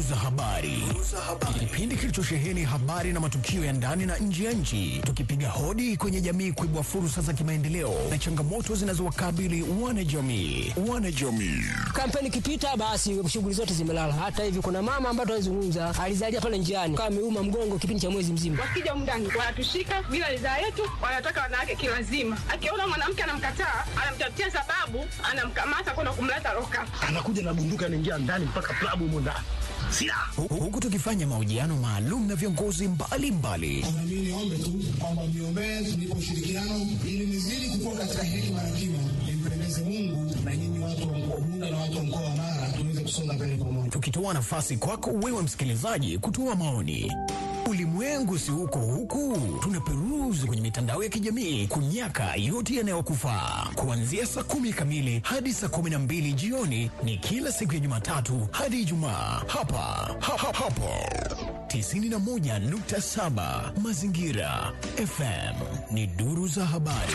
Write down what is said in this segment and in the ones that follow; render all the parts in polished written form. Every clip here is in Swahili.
za habari. Kipindi kilichosheheni habari na matukio ya ndani na nje ya nchi, tukipiga hodi kwenye jamii kuibua fursa za kimaendeleo na changamoto zinazowakabili wanajamii. Kampeni ikipita basi shughuli zote zimelala. Hata hivi kuna mama ambaye tunazungumza alizalia pale njiani kama ameuma mgongo kipindi cha mwezi mzima. Wakija mndani wanatushika bila ridhaa yetu, wanataka wanawake kilazima. Akiona mwanamke anamkataa, anamtafutia sababu, anamkamata kwenda kumleta loka. Anakuja na bunduki anaingia ndani mpaka klabu humo ndani. Huku tukifanya mahojiano maalum na viongozi mbalimbali. Mimi niombe tu kwamba miombee tulipo ushirikiano ili nizidi kukua katika hekima na kima, nimpendeze Mungu na nyinyi watu wa mkoa Bunda na watu wa mkoa wa Mara tuweze kusonga mbele pamoja. Tukitoa nafasi kwako wewe msikilizaji kutoa maoni. Ulimwengu si huku, tunaperuzi kwenye mitandao ya kijamii kunyaka yote yanayokufaa. Kuanzia saa 10 kamili hadi saa 12 jioni ni kila siku ya Jumatatu hadi Ijumaa. Hapa 91.7 Mazingira FM ni duru za habari.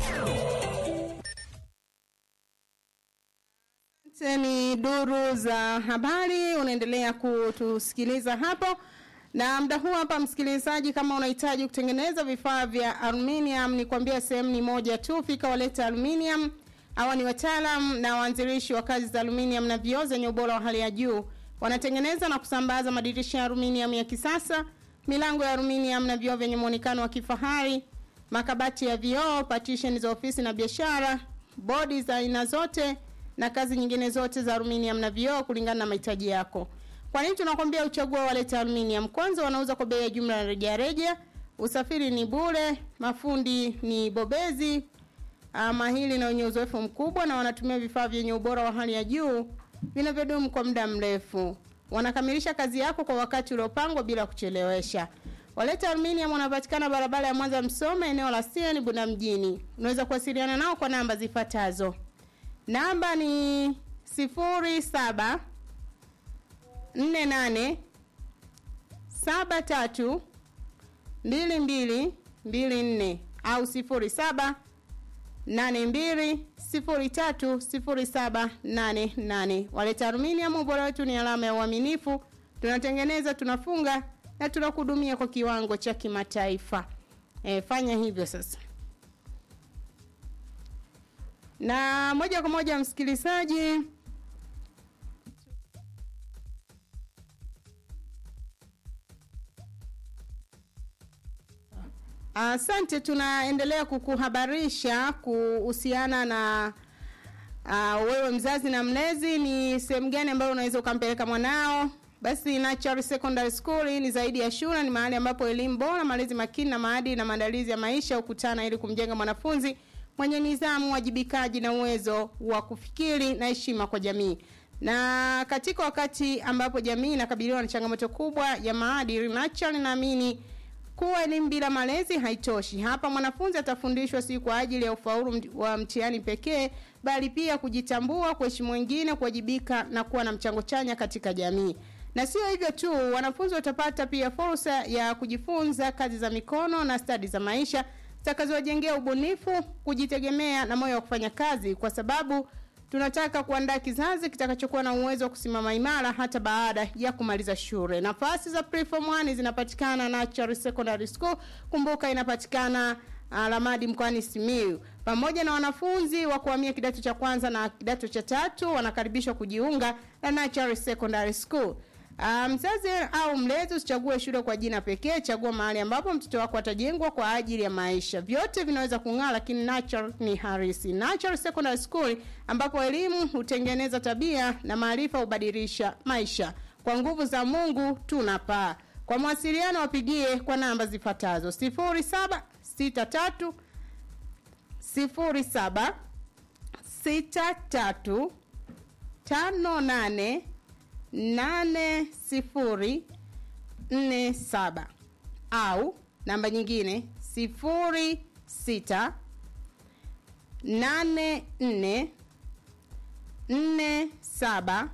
Ni duru za habari, unaendelea kutusikiliza hapo. Na muda huu hapa msikilizaji, kama unahitaji kutengeneza vifaa vya aluminium, ni kuambia sehemu ni moja tu, fika Waleta Aluminium. Hawa ni wataalamu na waanzilishi wa kazi za aluminium na vioo zenye ubora wa hali ya juu. Wanatengeneza na kusambaza madirisha ya aluminium ya kisasa, milango ya aluminium na vioo vyenye muonekano wa kifahari, makabati ya vioo, partition za ofisi na biashara, bodi za aina zote na kazi nyingine zote za aluminium na vioo kulingana na mahitaji yako. Kwa nini tunakwambia uchague Waleta Aluminium? Kwanza wanauza kwa bei ya jumla na rejareja, usafiri ni bure, mafundi ni bobezi, mahili na wenye uzoefu mkubwa, na wanatumia vifaa vyenye ubora wa hali ya juu vinavyodumu kwa muda mrefu. Wanakamilisha kazi yako kwa wakati uliopangwa bila kuchelewesha. Waleta Aluminium wanapatikana barabara ya Mwanza Msoma, eneo la Siani Bunda mjini. Unaweza kuwasiliana nao kwa namba zifuatazo. Namba ni 07 48 73 22 24 au 07 82 03 0788. Waleta Aluminium, ubora wetu ni alama ya uaminifu. Tunatengeneza, tunafunga na tunakuhudumia kwa kiwango cha kimataifa. Fanya hivyo sasa. Na moja kwa moja msikilizaji, asante, tunaendelea kukuhabarisha kuhusiana na wewe mzazi na mlezi, ni sehemu gani ambayo unaweza ukampeleka mwanao. Basi Natural Secondary School ni zaidi ya shule, ni mahali ambapo elimu bora, malezi makini na maadili na maandalizi ya maisha hukutana ili kumjenga mwanafunzi mwenye nidhamu, wajibikaji na uwezo wa kufikiri na heshima kwa jamii. Na katika wakati ambapo jamii inakabiliwa na changamoto kubwa ya maadili, Natural naamini kuwa elimu bila malezi haitoshi. Hapa mwanafunzi atafundishwa si kwa ajili ya ufaulu wa mtihani pekee, bali pia kujitambua, kuheshimu wengine, kuwajibika na kuwa na mchango chanya katika jamii. Na sio hivyo tu, wanafunzi watapata pia fursa ya kujifunza kazi za mikono na stadi za maisha zitakazowajengea ubunifu, kujitegemea na moyo wa kufanya kazi, kwa sababu tunataka kuandaa kizazi kitakachokuwa na uwezo wa kusimama imara hata baada ya kumaliza shule. Nafasi za Preform 1 zinapatikana Natural Secondary School. Kumbuka inapatikana Lamadi mkoani Simiyu. Pamoja na wanafunzi wa kuhamia kidato cha kwanza na kidato cha 3 wanakaribishwa kujiunga na Natural Secondary School. Mzazi au mlezi usichague shule kwa jina pekee, chagua mahali ambapo mtoto wako atajengwa kwa ajili ya maisha. Vyote vinaweza kung'aa, lakini Natural ni harisi. Natural Secondary School, ambapo elimu hutengeneza tabia na maarifa hubadilisha maisha. Kwa nguvu za Mungu tunapaa. Kwa mawasiliano wapigie kwa namba zifuatazo: 0763 07 63 58 8047 au namba nyingine 06 84 47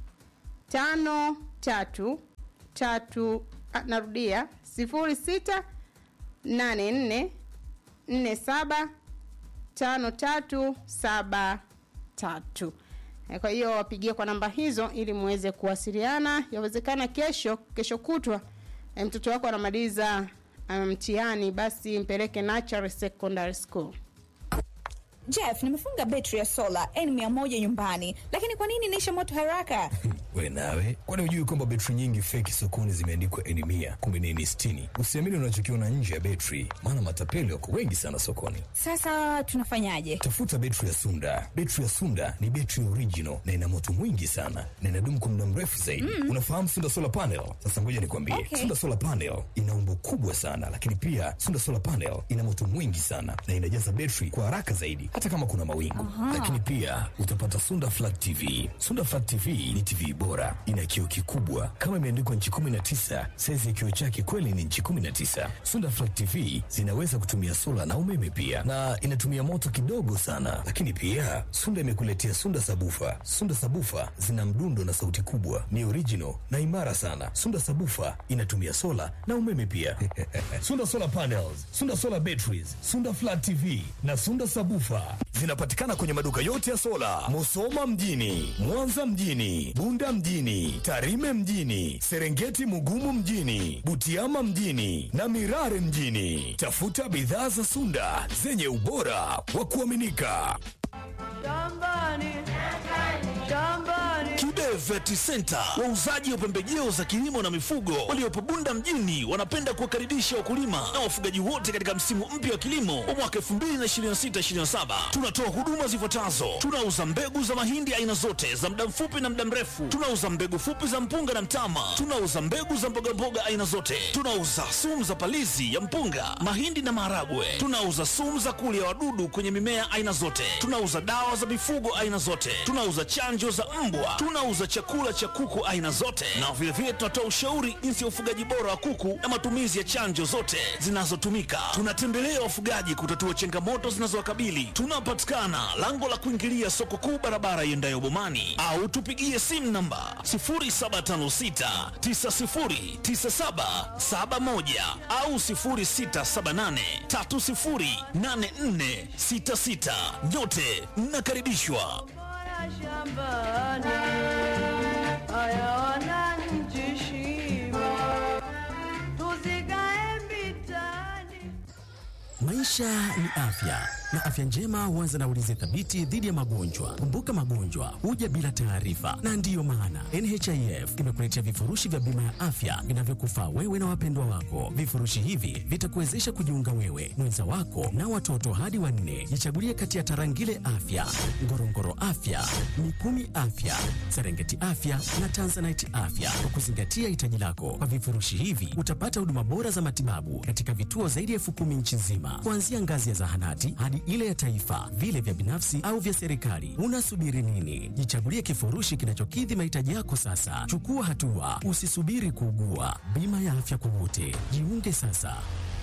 53 narudia 06 84 47 5373. Kwa hiyo wapigie kwa namba hizo ili muweze kuwasiliana. Yawezekana kesho kutwa mtoto wako anamaliza mtihani, basi mpeleke Natural Secondary School. Jeff, nimefunga betri ya sola N100 nyumbani, lakini kwa nini inaisha moto haraka? Wewe nawe, kwani hujui kwamba betri nyingi fake sokoni zimeandikwa N100 kumbe ni N60? Usiamini unachokiona nje ya betri, maana matapeli wako wengi sana sokoni. Sasa tunafanyaje? Tafuta betri ya Sunda. Betri ya Sunda ni betri original na ina moto mwingi sana na inadumu kwa muda mrefu zaidi. Unafahamu Sunda Solar Panel? Sasa ngoja nikwambie. Okay. Sunda Solar Panel ina umbo kubwa sana, lakini pia Sunda Solar Panel ina moto mwingi sana na inajaza betri kwa haraka zaidi hata kama kuna mawingu. Lakini pia utapata Sunda Flat TV. Sunda Flat TV ni TV bora, ina kioo kikubwa kama imeandikwa inchi 19, size ya kioo chake kweli ni inchi 19. Sunda Flat TV zinaweza kutumia sola na umeme pia, na inatumia moto kidogo sana. Lakini pia Sunda imekuletea Sunda Sabufa. Sunda Sabufa zina mdundo na sauti kubwa, ni original na imara sana. Sunda Sabufa inatumia sola na umeme pia. Sunda Solar Panels, Sunda Solar Batteries, Sunda Flat TV na Sunda Sabufa zinapatikana kwenye maduka yote ya sola, Musoma mjini, Mwanza mjini, Bunda mjini, Tarime mjini, Serengeti Mugumu mjini, Butiama mjini na Mirare mjini. Tafuta bidhaa za Sunda zenye ubora wa kuaminika. Kibe Vet Center, wauzaji wa pembejeo za kilimo na mifugo waliopo Bunda mjini, wanapenda kuwakaribisha wakulima na wafugaji wote katika msimu mpya wa kilimo wa mwaka 2026-2027. Tunatoa huduma zifuatazo: tunauza mbegu za mahindi aina zote za muda mfupi na muda mrefu, tunauza mbegu fupi za mpunga na mtama, tunauza mbegu za mboga aina zote, tunauza sumu za palizi ya mpunga, mahindi na maharagwe, tunauza sumu za kulia wadudu kwenye mimea aina zote, tunauza dawa za mifugo aina zote, tunauza chanjo za mbwa, tunauza chakula cha kuku aina zote, na vile tunatoa ushauri jinsi ya ufugaji bora wa kuku na matumizi ya chanjo zote zinazotumika. Tunatembelea wafugaji kutatua changamoto zinazowakabili. Tunapatikana lango la kuingilia soko kuu, barabara iendayo Bomani, au tupigie simu namba 0756909771 au 0678308466. Nyote mnakaribishwa. Maisha ni afya, na afya njema huanza na ulinzi thabiti dhidi ya magonjwa. Kumbuka, magonjwa huja bila taarifa, na ndiyo maana NHIF imekuletea vifurushi vya bima ya afya vinavyokufaa wewe na wapendwa wako. Vifurushi hivi vitakuwezesha kujiunga wewe, mwenza wako na watoto hadi 4. Jichagulie kati ya Tarangire Afya, Ngorongoro Afya, Mikumi Afya, Serengeti Afya na Tanzanite Afya kwa kuzingatia hitaji lako. Kwa vifurushi hivi utapata huduma bora za matibabu katika vituo zaidi ya 10,000 nchi nzima, kuanzia ngazi ya zahanati hadi ile ya taifa, vile vya binafsi au vya serikali. Unasubiri nini? Jichagulie kifurushi kinachokidhi mahitaji yako sasa. Chukua hatua, usisubiri kuugua. Bima ya afya kwa wote, jiunge sasa.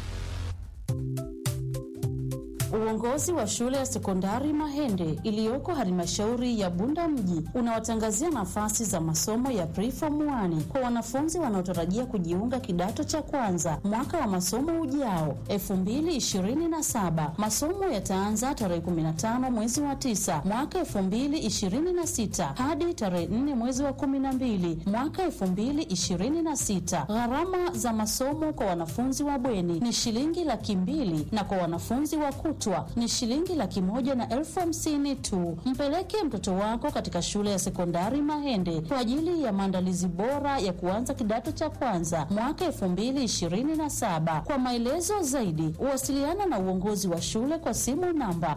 Uongozi wa shule ya sekondari Mahende iliyoko halmashauri ya Bunda mji unawatangazia nafasi za masomo ya Preform 1 kwa wanafunzi wanaotarajia kujiunga kidato cha kwanza mwaka wa masomo ujao 2027. Masomo yataanza tarehe 15 mwezi wa 9 mwaka 2026 hadi tarehe 4 mwezi wa 12 mwaka 2026. Gharama za masomo kwa wanafunzi wa bweni ni shilingi 200,000 na kwa wanafunzi wa kutwa ni shilingi 150,000 tu. Mpeleke mtoto wako katika shule ya sekondari Mahende kwa ajili ya maandalizi bora ya kuanza kidato cha kwanza mwaka 2027. Kwa maelezo zaidi, wasiliana na uongozi wa shule kwa simu namba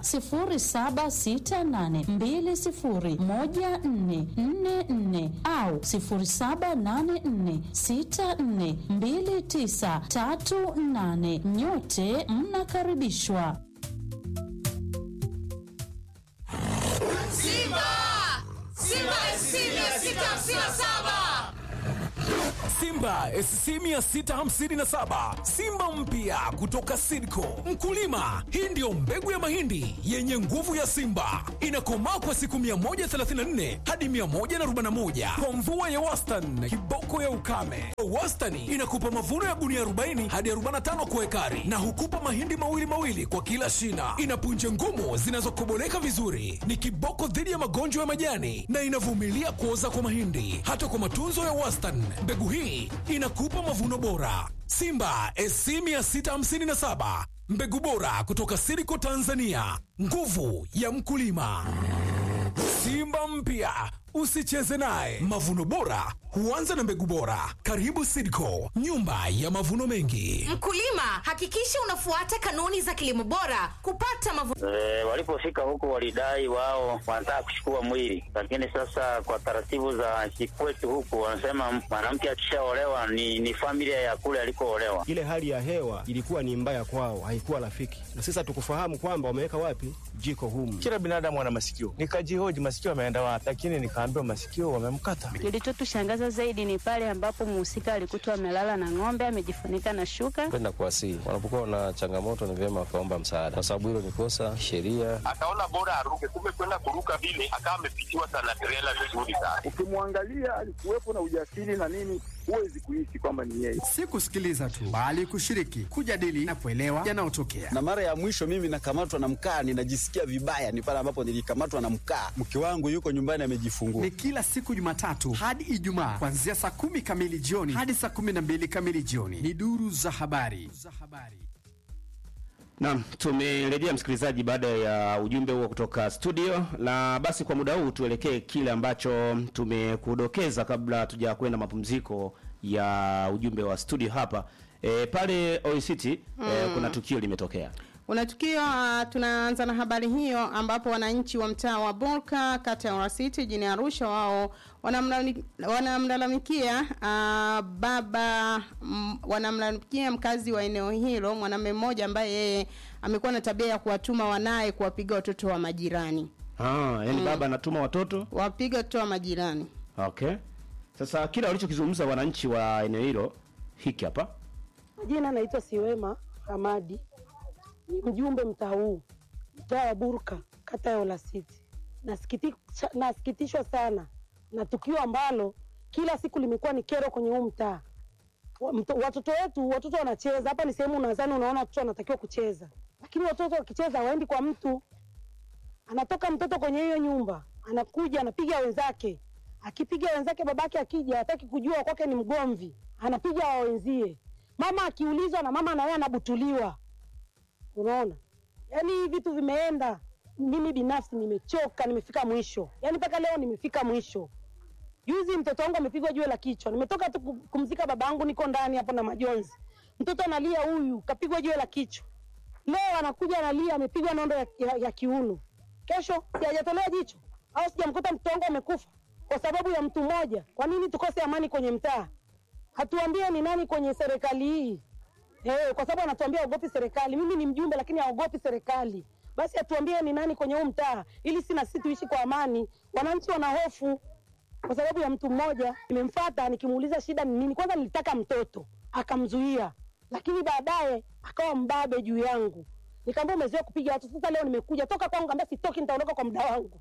0768201444 au 0784642938. Nyote mnakaribishwa. Simba SC 657. Simba SC 657, Simba mpya kutoka Sidco. Mkulima, hii ndio mbegu ya mahindi yenye nguvu ya Simba. Inakomaa kwa siku 134 hadi 141 kwa mvua ya wastani, kiboko ya ukame. Wastani inakupa mavuno ya gunia 40 hadi 45 kwa ekari, na hukupa mahindi mawili kwa kila shina. Ina punje ngumu zinazokoboleka vizuri, ni kiboko dhidi ya magonjwa ya majani na inavumilia kuoza kwa mahindi. Hata kwa matunzo ya wastani, mbegu hii inakupa mavuno bora. Simba SC 657, mbegu bora kutoka Sidco Tanzania, nguvu ya mkulima. Simba mpya, usicheze naye. Mavuno bora huanza na mbegu bora. Karibu Sidco, nyumba ya mavuno mengi. Mkulima, hakikisha unafuata kanuni za kilimo bora kupata mavuno. Walipofika huko walidai wao wanataka kuchukua mwili, lakini sasa kwa taratibu za kikwetu huku wanasema mwanamke akishaolewa ni familia ya kule alikoolewa. Ile hali ya hewa ilikuwa ni mbaya kwao, haikuwa rafiki. Na sasa tukufahamu kwamba wameweka wapi jiko humu. Kila binadamu ana masikio. Nikajihoji masikio yameenda wapi, lakini nikaambiwa masikio wamemkata. Kilichotushangaza zaidi ni pale ambapo mhusika alikutwa amelala na ng'ombe amejifunika na shuka. Kwenda kuwasihi, wanapokuwa na changamoto ni vyema wakaomba msaada, kwa sababu hilo ni kosa sheria. Akaona bora aruke, kumbe kwenda kuruka vile akawa amepitiwa sana trela vizuri sana. Ukimwangalia alikuwepo na ujasiri na nini, huwezi kuishi kwamba ni yeye. Si kusikiliza tu, bali kushiriki, kujadili na kuelewa yanayotokea. Na mara ya mwisho mimi nakamatwa na mkaa, ninajisikia vibaya, ni pale ambapo nilikamatwa na mkaa. Mke wangu yuko nyumbani amejifungua. Ni kila siku Jumatatu hadi Ijumaa kuanzia saa 10 kamili jioni hadi saa 12 kamili jioni. Ni duru za habari. Naam, tumerejea msikilizaji baada ya ujumbe huo kutoka studio. Na basi kwa muda huu tuelekee kile ambacho tumekudokeza kabla tuja kwenda mapumziko ya ujumbe wa studio hapa. Pale Oisiti kuna tukio limetokea. Kuna tukio, tunaanza na habari hiyo ambapo wananchi wa mtaa wa Burka kata ya Oisiti jijini Arusha wao wanamlalamikia wanamlalamikia mkazi wa eneo hilo, mwanamume mmoja ambaye yeye amekuwa na tabia ya kuwatuma wanae kuwapiga watoto wa majirani. Yani baba anatuma watoto wapiga watoto wa majirani. Okay. Sasa kila walichokizungumza wananchi wa eneo hilo hiki hapa. Jina naitwa Siwema Hamadi. Ni mjumbe mtaa huu, mtaa wa Burka kata ya Oisiti. Nasikitishwa sana na tukio ambalo kila siku limekuwa ni kero kwenye huu mtaa. Watoto wanacheza hapa, ni sehemu unadhani unaona watoto wanatakiwa kucheza, lakini watoto wakicheza waendi kwa mtu. Anatoka mtoto kwenye hiyo nyumba, anakuja anapiga wenzake. Akipiga wenzake, babake akija hataki kujua kwake ni mgomvi, anapiga wa wenzie. Mama akiulizwa na mama na yeye anabutuliwa. Unaona? Yaani vitu vimeenda. Mimi binafsi nimechoka, nimefika mwisho. Yaani mpaka leo nimefika mwisho. Juzi mtoto wangu amepigwa jiwe la kichwa. Nimetoka tu kumzika babangu, niko ndani hapo na majonzi. Mtoto analia, huyu kapigwa jiwe la kichwa. Leo anakuja analia amepigwa nondo ya kiuno. Kesho hajatolewa jicho. Au sijamkuta mtoto wangu amekufa kwa sababu ya mtu mmoja. Kwa nini tukose amani kwenye mtaa? Hatuambie ni nani kwenye serikali hii. Kwa sababu anatuambia haogopi serikali. Mimi ni mjumbe lakini haogopi serikali. Basi atuambie ni nani kwenye huu mtaa ili sisi tuishi kwa amani. Wananchi wana hofu kwa sababu ya mtu mmoja. Nimemfuata nikimuuliza shida ni nini. Kwanza nilitaka mtoto, akamzuia. Lakini baadaye akawa mbabe juu yangu. Nikamwambia umezoea kupiga watu. Sasa leo nimekuja toka kwangu, ngambia sitoki, nitaondoka kwa muda wangu.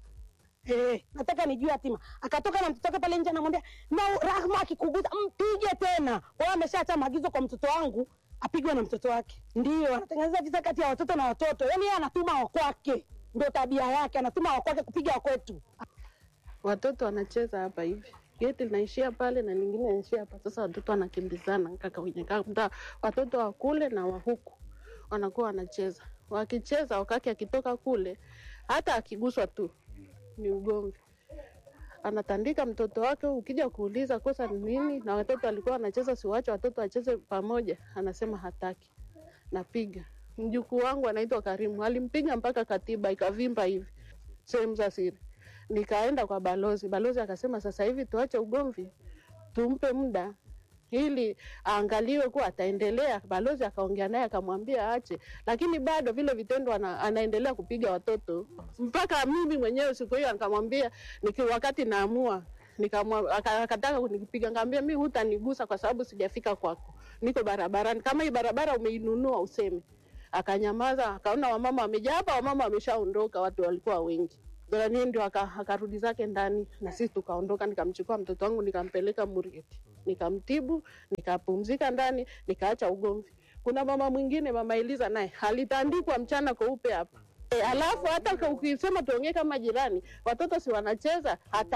Nataka nijue hatima. Akatoka na mtoto wake pale nje, anamwambia na Rahma akikuguza mpige tena. Kwa hiyo ameshaacha maagizo kwa mtoto wangu apigwe na mtoto wake. Ndio anatengeneza vita kati ya watoto na watoto. Yaani yeye anatuma wa kwake. Ndio tabia yake, anatuma wa kwake kupiga wa kwetu. Watoto wanacheza hapa hivi. Geti linaishia pale na lingine linaishia hapa. Sasa watoto wanakimbizana kaka kwenye kaka. Watoto wa kule na wa huku wanakuwa wanacheza. Wakicheza wakati akitoka kule hata akiguswa tu ni ugomvi. Anatandika mtoto wake, ukija kuuliza kosa ni nini, na watoto walikuwa wanacheza, siwaache watoto wacheze pamoja, anasema hataki. Napiga. Mjukuu wangu anaitwa Karimu, alimpiga mpaka katiba ikavimba hivi. Sehemu za siri. Nikaenda kwa balozi. Balozi akasema sasa hivi tuache ugomvi. Tumpe muda ili aangaliwe kuwa ataendelea. Balozi akaongea naye akamwambia aache, lakini bado vile vitendo anaendelea kupiga watoto. Mpaka mimi mwenyewe siku hiyo akamwambia wakati naamua Akataka kunipiga, nikamwambia mimi hutanigusa kwa sababu sijafika kwako, niko barabarani. Kama hii barabara umeinunua useme. Akanyamaza, akaona wamama wamejaa hapa, wamama wameshaondoka, watu walikuwa wengi. Ndio ndio akarudi zake ndani na sisi tukaondoka. Nikamchukua mtoto wangu nikampeleka Murieti, nikamtibu, nikapumzika ndani, nikaacha ugomvi. Kuna mama mwingine, mama Eliza, naye alitandikwa mchana kweupe hapa. Alafu hata ukisema tuongee kama jirani, watoto si wanacheza,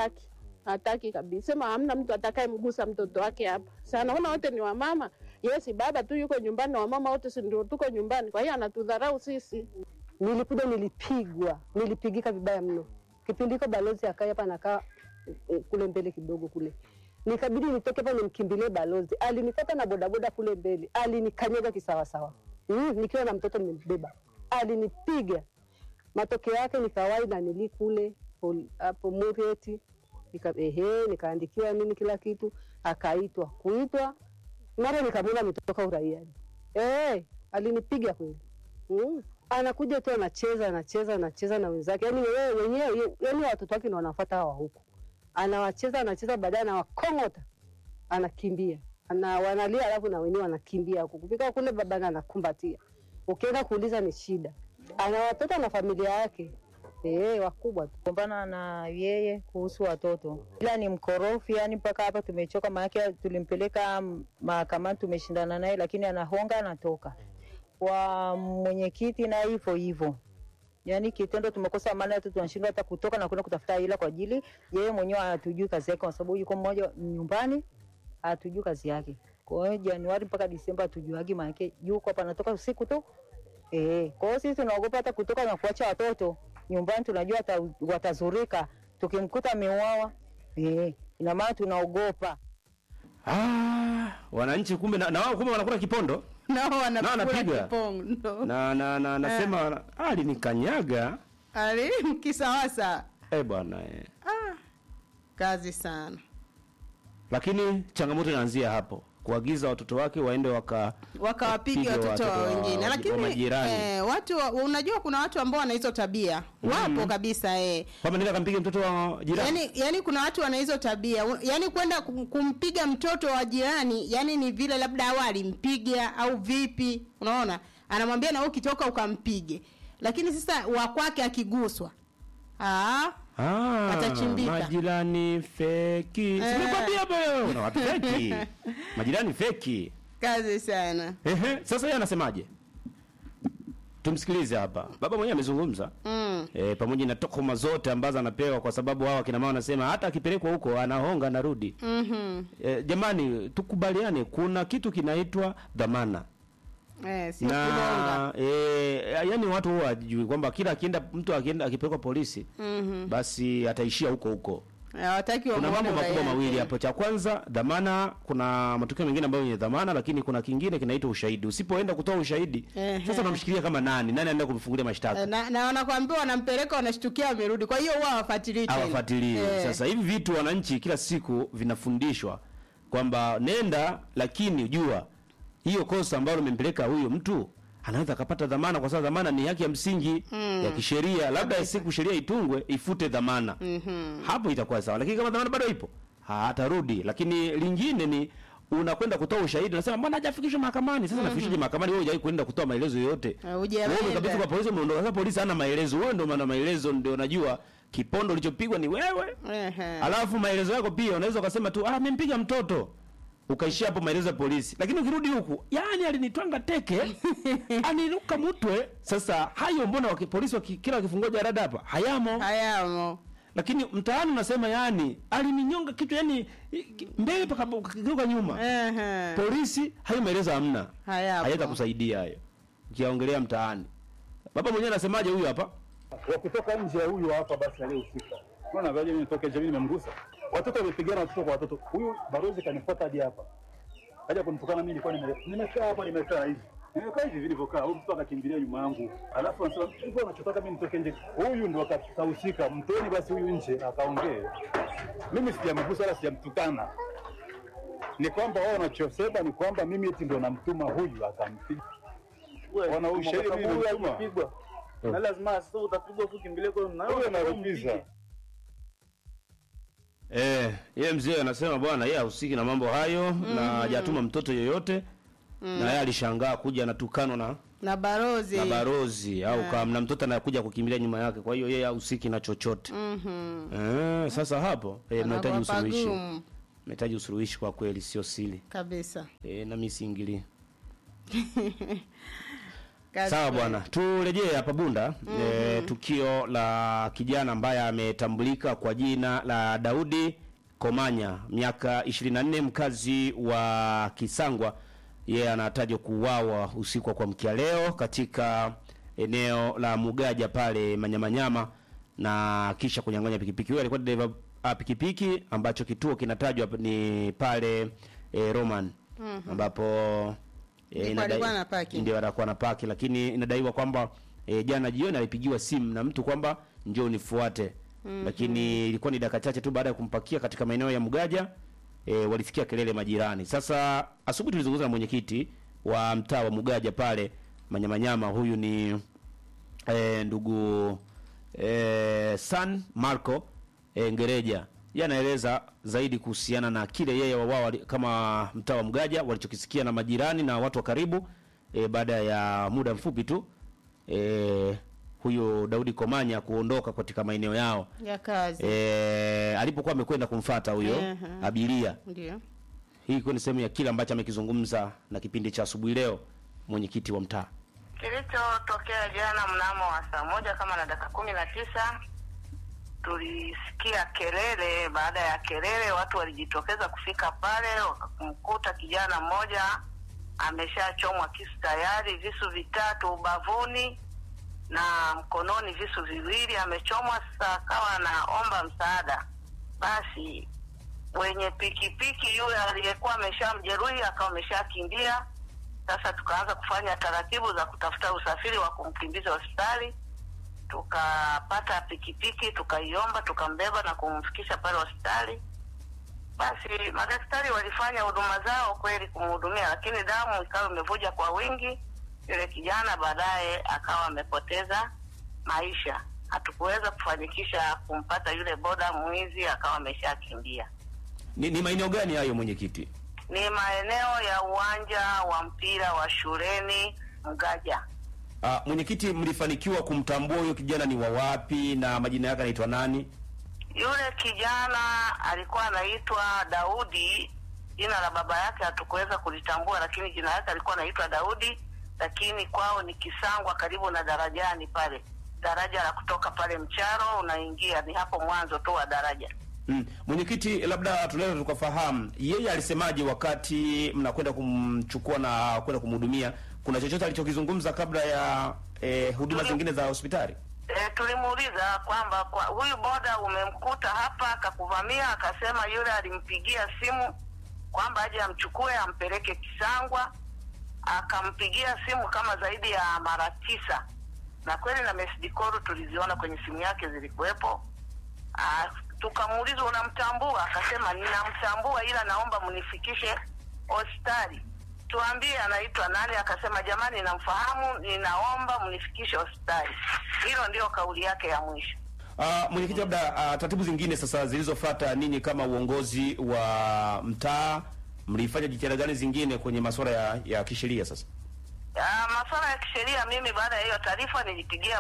hataki kabisa. Sema hamna mtu atakaye mgusa mtoto wake hapa. Sana naona wote ni wamama. Yes, baba tu yuko nyumbani na wamama wote si ndio tuko nyumbani. Kwa hiyo anatudharau sisi. Nilikuja nilipigika vibaya mno. Kipindi hiko balozi akaja hapa nakaa kule mbele kidogo kule. Nikabidi nitoke hapa nimkimbilie balozi. Alinikata na bodaboda kule mbele. Alinikanyaga kisawasawa. Nikiwa na mtoto nimembeba. Alinipiga. Matokeo yake nikawai na nilikule hapo Murieti. Nikaandikiwa nini kila kitu, kuitwa mara nikamwona ametoka uraiani. Alinipiga kweli. Anakuja tu anacheza na wenzake. Yaani wenyewe watoto wake ndio wanafuata hawa huko. Anacheza baadaye na wakongota. Anakimbia. Wanalia alafu na wenyewe wanakimbia huko. Kufika kule baba anakumbatia. Ukienda kuuliza ni shida. Ana watoto na familia yake. Wakubwa tu. Kumbana na yeye kuhusu watoto. Ila ni mkorofi, yani mpaka hapa tumechoka, maana tulimpeleka mahakamani tumeshindana naye, lakini anahonga anatoka. Kwa mwenyekiti na hivyo. Yani kitendo tumekosa maana yetu, tunashindwa hata kutoka na kwenda kutafuta ila kwa ajili yeye mwenyewe hatujui kazi yake, kwa sababu yuko mmoja nyumbani hatujui kazi yake. Kwa hiyo Januari mpaka Disemba hatujuagi, maana yuko hapa anatoka usiku tu. Kwa hiyo sisi tunaogopa hata kutoka na kuacha watoto nyumbani, tunajua watazurika tukimkuta ameuawa. Ina maana tunaogopa. Wananchi kumbe na wao kumbe wanakula kipondo. Nao wanakula kipondo. Nasema alinikanyaga. Mkisawasa. Bwana kazi sana. Lakini changamoto inaanzia hapo. Kuagiza watoto wake waende wakawapiga watoto wengine. Lakini watu unajua kuna watu ambao wana hizo tabia. Wapo kabisa Kama nenda kampige mtoto wa jirani. Yani kuna watu wana hizo tabia. Yani kwenda kumpiga mtoto wa jirani, yani ni vile labda awali mpiga au vipi. Unaona? Anamwambia na wewe ukitoka ukampige. Lakini sasa wa kwake akiguswa. Atachimbika. Majirani feki. Simekwambia hapo. Una watu feki. Majirani feki. Kazi sana. Sasa yeye anasemaje? Tumsikilize hapa. Baba mwenyewe amezungumza. Pamoja na tokoma zote ambazo anapewa, kwa sababu hao kina mama wanasema hata akipelekwa huko anahonga narudi. Jamani, tukubaliane kuna kitu kinaitwa dhamana. Yani watu huwa hawajui kwamba kila mtu akipelekwa polisi basi ataishia huko. Kuna mambo makubwa mawili hapo. Cha kwanza dhamana, kuna matukio mengine ambayo ni dhamana, lakini kuna kingine kinaitwa ushahidi. Usipoenda kutoa ushahidi, sasa unamshikilia kama nani anaenda kumfungulia mashtaka. Na wanakuambia wanampeleka, wanashtukia amerudi. Kwa hiyo wao hawafuatilii. Sasa hivi vitu wananchi kila siku vinafundishwa kwamba nenda, lakini jua hiyo kosa ambalo umempeleka huyo mtu anaweza akapata dhamana, kwa sababu dhamana ni haki ya msingi ya kisheria. Labda siku sheria itungwe ifute dhamana. Hapo itakuwa sawa. Lakini kama dhamana bado ipo, atarudi. Lakini lingine ni unakwenda kutoa ushahidi, unasema mbona hajafikishwa mahakamani? Sasa nafikishije mahakamani? Wewe hujai kwenda kutoa maelezo yoyote. Wewe kabisa kwa polisi umeondoka. Sasa polisi hana maelezo. Wewe ndio maana maelezo ndio unajua kipondo ulichopigwa ni wewe. Alafu maelezo yako pia unaweza ukasema tu amempiga mtoto. Ukaishia hapo maelezo ya polisi. Lakini ukirudi huku, yani alinitwanga teke, aniruka mutwe. Sasa hayo mbona polisi kila wakifungua jarada hapa? Hayamo. Lakini mtaani unasema yani alininyonga kitu, yani mbele pakageuka nyuma. Polisi hayo maelezo hamna. Hayata kusaidia hayo. Ukiongelea mtaani. Baba mwenyewe anasemaje huyu hapa? Wakitoka nje ya huyu hapa basi aliyehusika. Unaona ngaje mimi nitoke nje, mimi nimemgusa. Watoto wamepigana, watoto kwa watoto. Huyu barozi kanifuata hadi hapa. Haja kunitukana mimi, nilikuwa nimekaa hapa, nimekaa hivi. Nimekaa hivi vilivyokaa. Huyu mtu akakimbilia nyuma yangu. Alafu anasema, "Hivyo unachotaka mimi nitoke nje?" Huyu ndio akahusika. Mtoni basi huyu nje akaongee. Mimi sijamgusa wala sijamtukana. Ni kwamba wao wanachosema ni kwamba mimi eti ndio namtuma huyu akampiga. Wana ushahidi huyu alipigwa. Na lazima sasa utapigwa ukimbilie kwa na wewe unarupiza. Yeye mzee anasema bwana yeye hahusiki na mambo hayo na hajatuma mtoto yoyote. Na yeye alishangaa kuja anatukano na barozi au kama na mtoto anakuja kukimbilia nyuma yake, kwa hiyo yeye hahusiki na chochote. Sasa hapo mnahitaji usuluhishi. Mnahitaji usuluhishi kwa kweli, sio siri kabisa. Na mimi siingili. Sawa bwana, turejee hapa Bunda. Tukio la kijana ambaye ametambulika kwa jina la Daudi Komanya, miaka 24, mkazi wa Kisangwa. Yeye anatajwa kuuawa usiku wa kuamkia leo katika eneo la Mugaja pale Manyamanyama na kisha kunyang'anya pikipiki. Huyo alikuwa dereva pikipiki ambacho kituo kinatajwa ni pale Roman ambapo ndio anakuwa na paki, lakini inadaiwa kwamba jana jioni alipigiwa simu na mtu kwamba njoo nifuate. Lakini ilikuwa ni dakika chache tu baada ya kumpakia katika maeneo ya Mugaja, walisikia kelele majirani. Sasa asubuhi tulizungumza na mwenyekiti wa mtaa wa Mugaja pale Manyamanyama. Huyu ni ndugu San Marco Ngereja. Yeye anaeleza zaidi kuhusiana na kile yeye wao kama mtaa wa Mugaja walichokisikia na majirani na watu wa karibu baada ya muda mfupi tu huyo Daudi Komanya kuondoka katika maeneo yao ya kazi. Alipokuwa amekwenda kumfuata huyo abiria. Ndio. Hii ni sehemu ya kile ambacho amekizungumza na kipindi cha asubuhi leo mwenyekiti wa mtaa. Kilichotokea jana mnamo wa saa 1 kama na dakika 19 tulisikia kelele. Baada ya kelele watu walijitokeza kufika pale, wakamkuta kijana mmoja ameshachomwa kisu tayari, visu 3 ubavuni na mkononi visu 2 amechomwa. Sasa akawa anaomba msaada. Basi wenye pikipiki yule aliyekuwa ameshamjeruhi akawa ameshakimbia. Sasa tukaanza kufanya taratibu za kutafuta usafiri wa kumkimbiza hospitali. Tukapata pikipiki, tukaiomba, tukambeba na kumfikisha pale hospitali. Basi madaktari walifanya huduma zao kweli kumhudumia, lakini damu ikawa imevuja kwa wingi. Yule kijana baadaye akawa amepoteza maisha. Hatukuweza kufanikisha kumpata yule boda mwizi, akawa ameshakimbia. Ni maeneo gani hayo mwenyekiti? Ni maeneo ya uwanja wa mpira wa shuleni Mugaja. Mwenyekiti, mlifanikiwa kumtambua huyo kijana ni wa wapi na majina yake anaitwa nani? Yule kijana alikuwa anaitwa Daudi. Jina la baba yake hatukuweza kulitambua, lakini jina lake alikuwa anaitwa Daudi, lakini kwao ni Kisangwa karibu na darajani pale. Daraja la kutoka pale Mcharo unaingia, ni hapo mwanzo tu wa daraja. Mwenyekiti, labda tunaweza tukafahamu yeye alisemaje wakati mnakwenda kumchukua na kwenda kumhudumia? Kuna chochote alichokizungumza kabla ya huduma zingine za hospitali? Tulimuuliza kwamba huyu boda umemkuta hapa akakuvamia, akasema yule alimpigia simu kwamba aje amchukue ampeleke Kisangwa. Akampigia simu kama zaidi ya mara 9. Na kweli na message call tuliziona kwenye simu yake zilikuwepo. Tukamuuliza unamtambua? Akasema ninamtambua, ila naomba mnifikishe hospitali. Tuambie anaitwa nani? Akasema jamani, namfahamu, ninaomba mnifikishe hospitali. Hilo ndio kauli yake ya mwisho. Mwenyekiti, labda taratibu zingine sasa zilizofuata, ninyi kama uongozi wa mtaa mlifanya jitihada gani zingine kwenye masuala ya kisheria sasa? Masuala ya kisheria, mimi baada ya hiyo taarifa nilipigia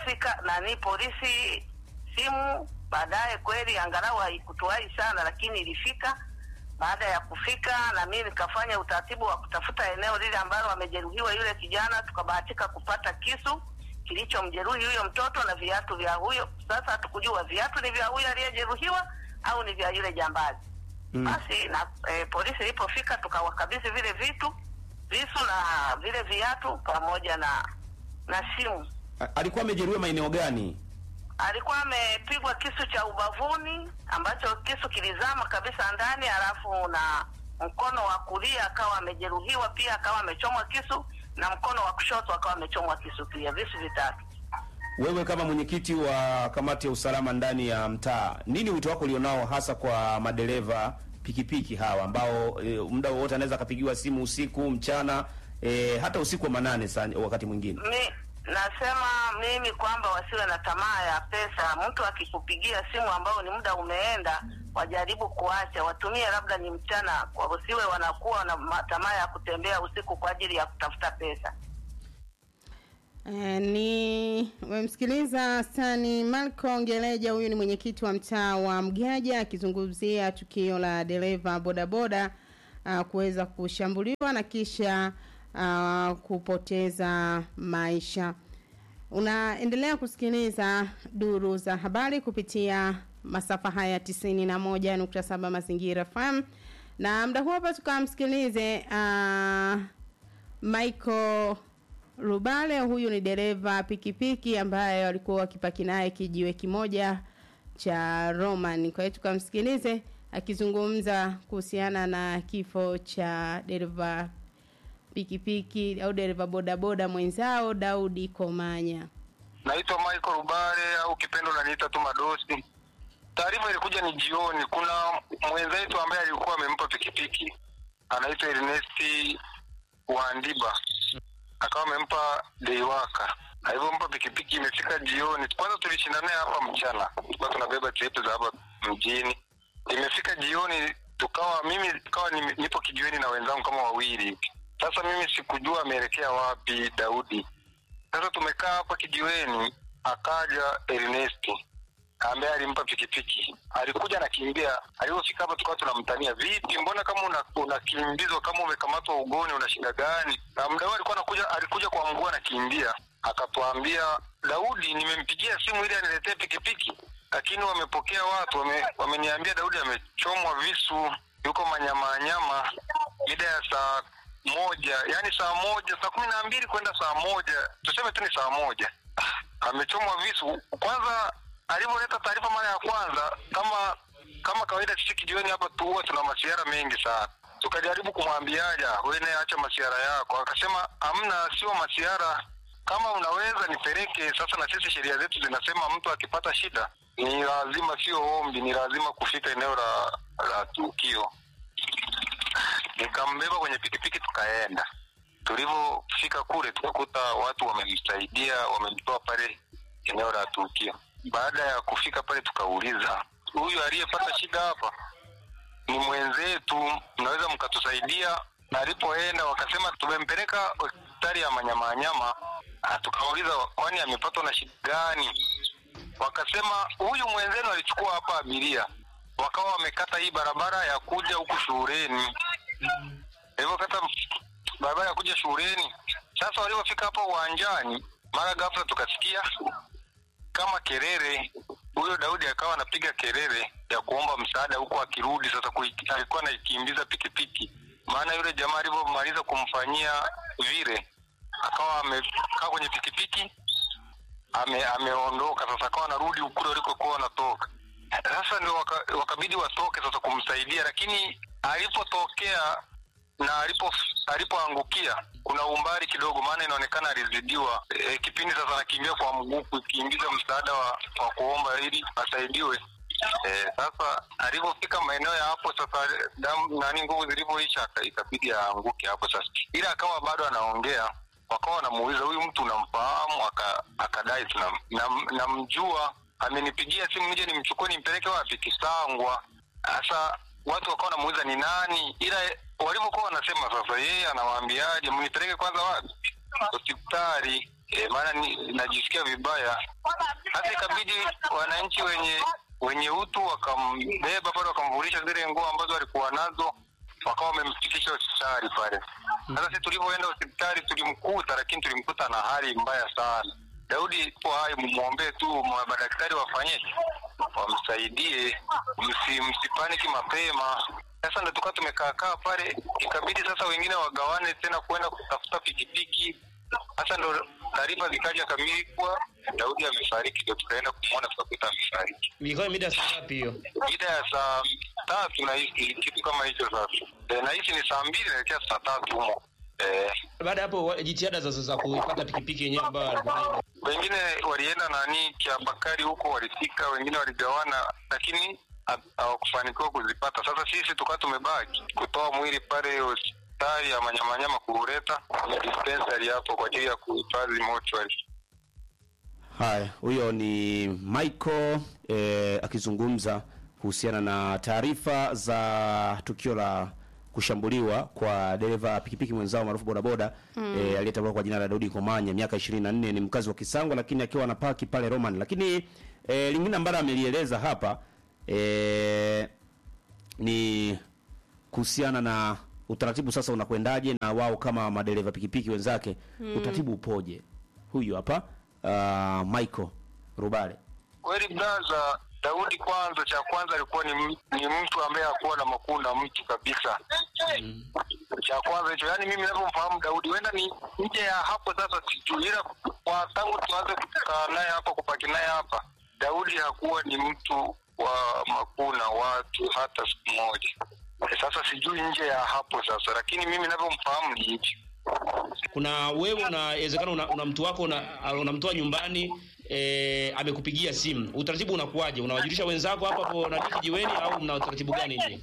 polisi simu. Baadaye kweli angalau haikutuai sana, lakini ilifika. Baada ya kufika na mimi nikafanya utaratibu wa kutafuta eneo lile ambalo amejeruhiwa yule kijana. Tukabahatika kupata kisu kilichomjeruhi huyo mtoto na viatu vya huyo. Sasa hatukujua viatu ni vya huyo aliyejeruhiwa au ni vya yule jambazi. Basi na polisi ilipofika tukawakabidhi vile visu na vile viatu pamoja na simu. Alikuwa amejeruhiwa maeneo gani? Alikuwa amepigwa kisu cha ubavuni ambacho kisu kilizama kabisa ndani, alafu na mkono wa kulia akawa amejeruhiwa pia, akawa amechomwa kisu, na mkono wa kushoto akawa amechomwa kisu pia, visu 3. Wewe kama mwenyekiti wa kamati ya usalama ndani ya mtaa, nini wito wako ulionao hasa kwa madereva pikipiki hawa ambao muda wote anaweza akapigiwa simu usiku, mchana, hata usiku wa manane sana wakati mwingine? Nasema mimi kwamba wasiwe na tamaa ya pesa. Mtu akikupigia simu ambao ni muda umeenda, wajaribu kuacha, watumie labda ni mchana, wasiwe wanakuwa na tamaa ya kutembea usiku kwa ajili ya kutafuta pesa. Ni wemsikiliza Sani Malko Ngeleja, huyu ni mwenyekiti wa mtaa wa Mgaja akizungumzia tukio la dereva bodaboda kuweza kushambuliwa na kisha kupoteza maisha. Unaendelea kusikiliza duru za habari kupitia masafa haya 91.7 Mazingira FM, na muda huu hapa tukamsikilize Michael Rubale. Huyu ni dereva pikipiki ambaye walikuwa akipaki naye kijiwe kimoja cha Roman. Kwa hiyo tukamsikilize akizungumza kuhusiana na kifo cha dereva pikipiki au dereva bodaboda mwenzao Daudi Komanya. Naitwa Michael Rubale au kipendo unaniita tu Madosi. Taarifa ilikuja ni jioni, kuna mwenzetu ambaye alikuwa amempa pikipiki. Anaitwa Ernesti Wandiba. Akawa amempa Deiwaka. Alipompa pikipiki imefika jioni. Kwanza tulishindana hapa mchana. Tulikuwa tunabeba tepe za hapa mjini. Imefika jioni mimi nipo kijiweni na wenzangu kama wawili. Sasa mimi sikujua ameelekea wapi Daudi. Sasa tumekaa hapa kijiweni, akaja Ernesti ambaye alimpa pikipiki. Alikuja anakimbia. Alipofika hapa tukawa tunamtania, "Vipi, mbona kama unakimbizwa kama umekamatwa ugoni, una shida gani?" Na mdau alikuja kwa mguu anakimbia. Akatuambia, "Daudi nimempigia simu ili aniletee pikipiki, lakini wamepokea watu, wameniambia Daudi amechomwa visu, yuko Manyamanyama mida ya saa 1, yani saa 1, saa 12 kwenda saa 1, tuseme tu ni saa 1. Amechomwa visu." Kwanza alipoleta taarifa mara ya kwanza, kama kawaida sisi kijiweni hapa tuna masiara mengi sana. Tukajaribu kumwambiaje, "Wewe acha masiara yako." Akasema, "Hamna, sio masiara. Kama unaweza nipeleke." Sasa na sisi sheria zetu zinasema mtu akipata shida ni lazima, sio ombi, ni lazima kufika eneo la tukio. Nikambeba kwenye pikipiki tukaenda. Tulipofika kule tukakuta watu wamemsaidia, wamemtoa pale eneo la tukio. Baada ya kufika pale tukauliza, "Huyu aliyepata shida hapa ni mwenzetu, mnaweza mkatusaidia?" Na alipoenda wakasema tumempeleka hospitali ya Manyamanyama. Tukauliza, "Kwani amepatwa na shida gani?" Wakasema, "Huyu mwenzenu alichukua hapa abiria, wakawa wamekata hii barabara ya kuja huku shuleni." Hivyo kata barabara ya kuja shuleni. Sasa walipofika hapa uwanjani, mara ghafla tukasikia kama kelele. Huyo Daudi akawa anapiga kelele ya kuomba msaada huko akirudi. Sasa alikuwa anakimbiza pikipiki, maana yule jamaa alipomaliza kumfanyia vile akawa amekaa kwenye pikipiki ameondoka. Sasa akawa anarudi ukule alikokuwa anatoka. Sasa ndio wakabidi watoke sasa kumsaidia, lakini alipotokea na alipoangukia kuna umbali kidogo, maana inaonekana alizidiwa. Kipindi sasa anakimbia kwa mguu kukimbiza msaada wa kuomba ili asaidiwe. Sasa alipofika maeneo ya hapo sasa nguvu zilipoisha ikabidi aanguke hapo sasa. Ila akawa bado anaongea, wakawa wanamuuliza, "Huyu mtu unamfahamu?" Akadai, "Namjua, amenipigia simu nije nimchukue nimpeleke wapi Kisangwa." Sasa watu wakawa wanamuuliza ni nani, ila walipokuwa wanasema sasa yeye anawaambiaje, "Mnipeleke kwanza wapi?" "Hospitali." Maana najisikia vibaya. Sasa ikabidi wananchi wenye utu wakambeba pale, wakamvulisha zile nguo ambazo walikuwa nazo, wakawa wamemfikisha hospitali pale. Sasa sisi tulipoenda hospitali tulimkuta, lakini tulimkuta na hali mbaya sana. Daudi ipo hai, muombe tu madaktari wafanyeje, wamsaidie, msipaniki mapema. Sasa ndio tukawa tumekaa pale, ikabidi sasa wengine wagawane tena kwenda kutafuta pikipiki. Sasa ndio taarifa zikaja kamili kwa Daudi amefariki, ndio tukaenda kumuona tukakuta amefariki. Ilikuwa mida saa ngapi hiyo? Mida ya saa 3 na hisi kitu kama hicho sasa. Na hisi ni saa 2 naelekea saa 3 huko. Baada hapo jitihada za kupata pikipiki yenyewe ambayo wengine walienda Kiabakari huko walifika, wengine waligawana, lakini hawakufanikiwa kuzipata. Sasa sisi tukawa tumebaki kutoa mwili pale hospitali ya Manyamanyama kuleta dispensary hapo kwa ajili ya kuhifadhi mortuary. Haya, huyo ni Michael akizungumza kuhusiana na taarifa za tukio la kushambuliwa kwa dereva pikipiki mwenzao maarufu bodaboda aliyetambuliwa kwa jina la Daudi Komanya, miaka 24, ni mkazi wa Kisangwa, lakini akiwa anapaki pale Roman. Lakini lingine ambalo amelieleza hapa ni kuhusiana na utaratibu sasa unakwendaje na wao kama madereva pikipiki wenzake, utaratibu upoje. Huyu hapa Michael Rubale. Kweli blaza, Daudi kwanza, cha kwanza alikuwa ni mtu ambaye hakuwa na makuna mtu kabisa. Cha kwanza hicho, yani mimi ninapomfahamu Daudi, wenda ni nje ya hapo sasa sijui, ila kwa tangu tuanze kukaa naye hapa, kupaki naye hapa, Daudi hakuwa ni mtu wa makuna watu hata siku moja. Sasa sijui nje ya hapo sasa, lakini mimi ninapomfahamu ni hivi. Kuna wewe inawezekana una mtu wako unamtoa nyumbani, amekupigia simu. Utaratibu unakuaje? Unawajulisha wenzako hapa na kijiweni au mna utaratibu gani nje?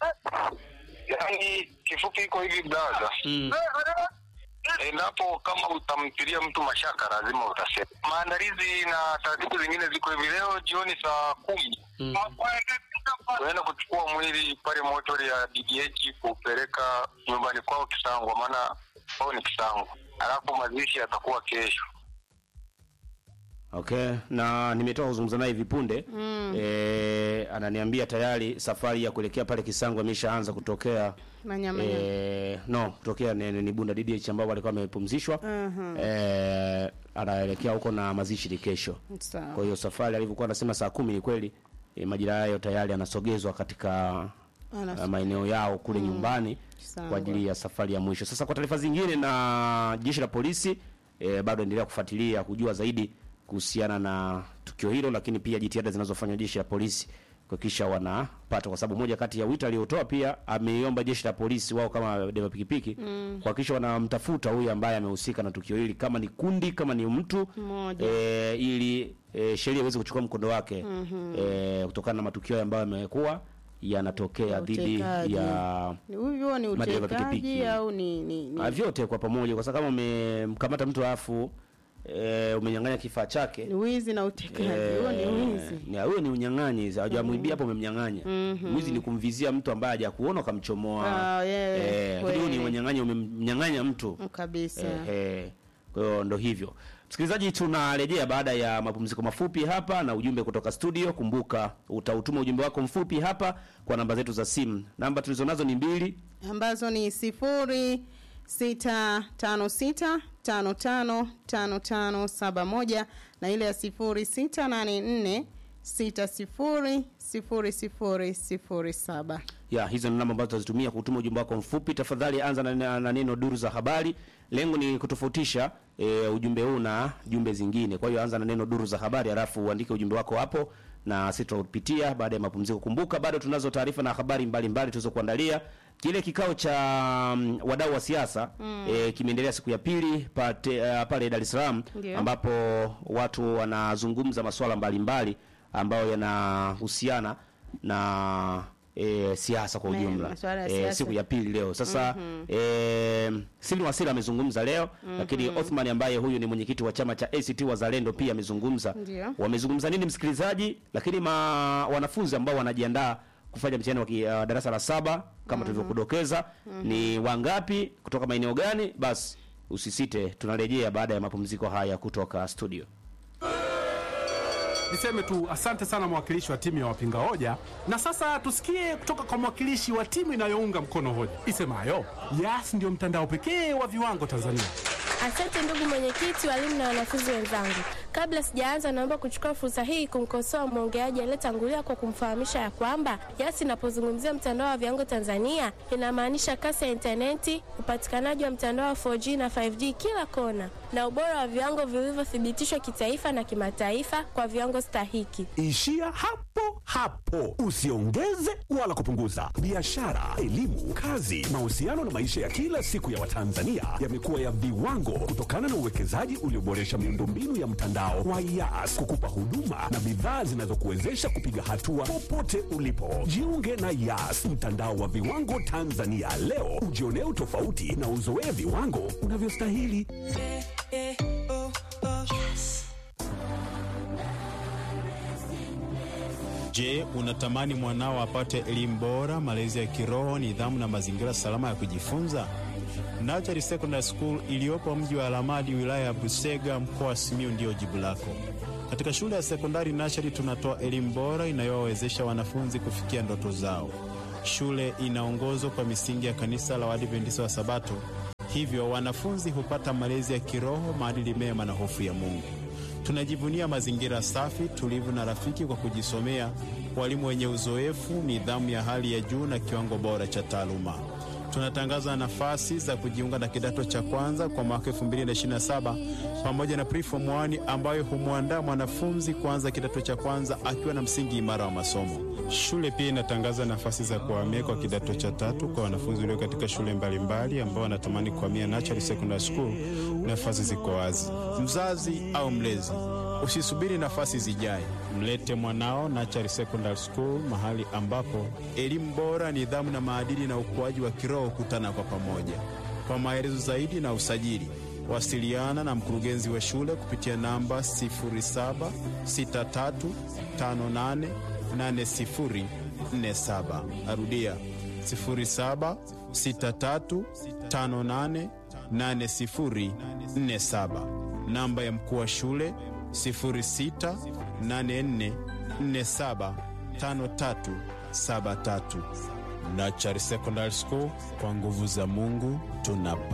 Yaani kifupi iko hivi blaza. Endapo kama utamtilia mtu mashaka lazima utasema. Maandalizi na taratibu zingine ziko hivi. Leo jioni saa 10 tunaenda kuchukua mwili pale motori ya DDH kupeleka nyumbani kwao Kisangwa, maana kwao ni Kisangwa. Alafu mazishi yatakuwa kesho. Okay, na nimetoka kuzungumza naye hivi punde. Ananiambia tayari safari ya kuelekea pale Kisangwa imeshaanza kutokea kutokea ni Bunda DDH ambao walikuwa wamepumzishwa. Anaelekea huko na mazishi ni kesho. Kwa hiyo safari alivyokuwa anasema saa 10 ni kweli majira hayo tayari anasogezwa katika maeneo yao kule nyumbani kwa ajili ya safari ya mwisho. Sasa kwa taarifa zingine na jeshi la polisi bado endelea kufuatilia kujua zaidi kuhusiana na tukio hilo, lakini pia jitihada zinazofanywa jeshi la polisi kuhakikisha wanapata, kwa sababu moja kati ya wito aliotoa pia ameiomba jeshi la polisi wao kama dereva pikipiki kuhakikisha wanamtafuta huyu ambaye amehusika na tukio hili, kama ni kundi, kama ni mtu ili sheria iweze kuchukua mkondo wake kutokana na matukio ambayo yamekuwa yanatokea dhidi ya huyo. Ni utekaji au ni vyote kwa pamoja, kwa sababu kama umemkamata mtu alafu umenyang'anya kifaa chake, ni wizi na utekaji. Huo ni wizi. Huo ni unyang'anyi. Hajamwibia hapo, umemnyang'anya. Wizi ni kumvizia mtu ambaye hajakuona ukamchomoa. Huo ni unyang'anyi, umemnyang'anya mtu kabisa. Kwa hiyo ndo hivyo. Msikilizaji, tunarejea baada ya mapumziko mafupi hapa na ujumbe kutoka studio. Kumbuka utautuma ujumbe wako mfupi hapa kwa namba zetu za simu. Namba tulizonazo ni 2 ambazo ni 0656555571 na ile ya 0684600007. Hizo ni namba ambazo tutazitumia kutuma ujumbe wako mfupi. Tafadhali anza na neno duru za habari. Lengo ni kutofautisha ujumbe huu na jumbe zingine. Kwa hiyo anza na neno duru za habari, alafu uandike ujumbe wako hapo na sisi tutapitia baada ya mapumziko. Kumbuka bado tunazo taarifa na habari mbalimbali tulizokuandalia. Kile kikao cha wadau wa siasa kimeendelea siku ya pili pale Dar es Salaam, ambapo watu wanazungumza masuala mbalimbali ambayo yanahusiana na siasa kwa ujumla. Siku ya pili leo. Sasa Silvio Wasira amezungumza leo, lakini Othman ambaye huyu ni mwenyekiti wa chama cha ACT Wazalendo pia amezungumza. Wamezungumza nini msikilizaji? Lakini wanafunzi ambao wanajiandaa kufanya mtihani wa darasa la 7 kama tulivyokudokeza ni wangapi, kutoka maeneo gani? Basi usisite, tunarejea baada ya mapumziko haya kutoka studio. Niseme tu asante sana mwakilishi wa timu ya wapinga hoja, na sasa tusikie kutoka kwa mwakilishi wa timu inayounga mkono hoja isemayo Yas ndio mtandao pekee wa viwango Tanzania. Asante ndugu mwenyekiti, walimu na wanafunzi wenzangu. Kabla sijaanza, naomba kuchukua fursa hii kumkosoa mwongeaji aliyetangulia kwa kumfahamisha ya kwamba Yas inapozungumzia mtandao wa viwango Tanzania inamaanisha kasi ya interneti, upatikanaji wa mtandao wa 4G na 5G kila kona, na ubora wa viwango vilivyothibitishwa kitaifa na kimataifa kwa viwango stahiki. Ishia hapo. Usiongeze wala kupunguza. Biashara, elimu, kazi, mahusiano na maisha ya kila siku ya Watanzania yamekuwa ya viwango kutokana na uwekezaji ulioboresha miundombinu ya mtandao wa Yas kukupa huduma na bidhaa zinazokuwezesha kupiga hatua popote ulipo. Jiunge na Yas, mtandao wa viwango Tanzania leo, ujionee utofauti na uzoee viwango unavyostahili. Je, unatamani mwanao apate elimu bora, malezi ya kiroho, nidhamu na mazingira salama ya kujifunza? Nachari Secondary School iliyopo mji wa Alamadi, wilaya ya Busega, mkoa wa Simiyu ndio jibu lako. Katika shule ya sekondari Nachari tunatoa elimu bora inayowawezesha wanafunzi kufikia ndoto zao. Shule inaongozwa kwa misingi ya kanisa la Waadventista wa Sabato, hivyo wanafunzi hupata malezi ya kiroho, maadili mema na hofu ya Mungu. Tunajivunia mazingira safi, tulivu na rafiki kwa kujisomea, walimu wenye uzoefu, nidhamu ya hali ya juu na kiwango bora cha taaluma. Tunatangaza nafasi za kujiunga na kidato cha kwanza kwa mwaka 2027 pamoja na preform 1 ambayo humwandaa mwanafunzi kuanza kidato cha kwanza akiwa na msingi imara wa masomo. Shule pia inatangaza nafasi za kuhamia kwa kidato cha 3 kwa wanafunzi walio katika shule mbalimbali ambao wanatamani kuhamia Nachari Secondary School. Nafasi ziko wazi. Mzazi au mlezi, usisubiri nafasi zijae. Mlete mwanao Nachari Secondary School, mahali ambapo elimu bora, nidhamu na maadili na ukuaji wa kiroho kutana kwa pamoja. Kwa maelezo zaidi na usajili, wasiliana na mkurugenzi wa shule kupitia namba 0763588047. Arudia 0763588047. Namba ya mkuu wa shule 0684475373. Nachari Secondary School, kwa nguvu za Mungu tunapa